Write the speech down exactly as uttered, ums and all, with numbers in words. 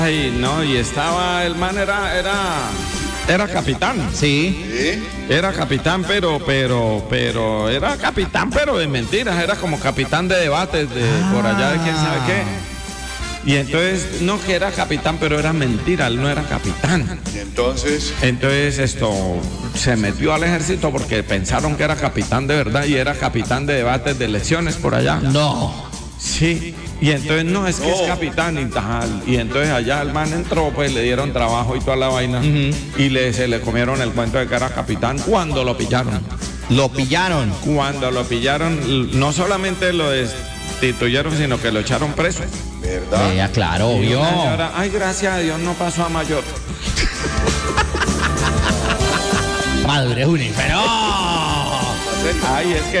y no, y estaba, el man era, era, era capitán. Sí. ¿Sí? Era capitán, pero, pero, pero, era capitán, pero de mentiras, era como capitán de debates de por allá de quién sabe qué. Y entonces, no que era capitán, pero era mentira, él no era capitán. Y entonces, Entonces esto se metió al ejército porque pensaron que era capitán de verdad y era capitán de debates de elecciones por allá. No. Sí, y entonces no, es que es No. capitán y tal. Y entonces allá el man entró, pues le dieron trabajo y toda la vaina. Y le, se le comieron el cuento de que era capitán cuando lo pillaron. Lo pillaron. Cuando lo pillaron, no solamente lo destituyeron, sino que lo echaron preso. ¿verdad? Ya, claro, Y obvio. una señora, ay, gracias a Dios no pasó a mayor. Madure Juniper. ¡Oh! Ay, es que